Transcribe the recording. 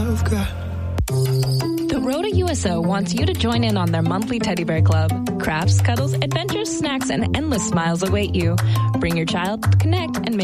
I've got. The Rhoda USO wants you to join in on their monthly teddy bear club. Crafts, cuddles, adventures, snacks, and endless smiles await you. Bring your child, connect, and make